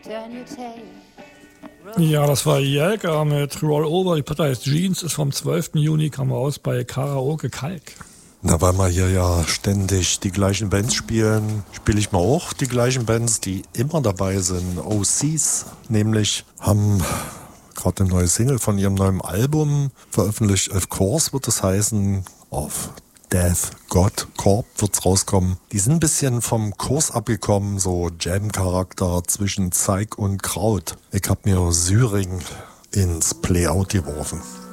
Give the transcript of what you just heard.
Ja, das war Jäger mit Roll Over. Die Platte heißt Jeans, ist vom 12. Juni, kam raus bei Karaoke Kalk. Na, weil wir hier ja ständig die gleichen Bands spielen, spiele ich mal auch die gleichen Bands, die immer dabei sind. OCs, nämlich haben gerade eine neue Single von ihrem neuen Album veröffentlicht. Of Course wird es heißen, auf Death God Corp wird's rauskommen. Die sind ein bisschen vom Kurs abgekommen, so Jam-Charakter zwischen Zeig und Kraut. Ich hab mir Syring ins Playout geworfen.